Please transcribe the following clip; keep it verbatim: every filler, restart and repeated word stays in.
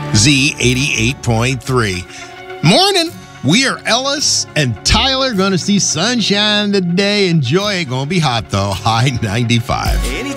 Z eighty-eight point three. Morning. We are Ellis and Tyler. Going to see sunshine today. Enjoy it. Going to be hot, though. High ninety-five.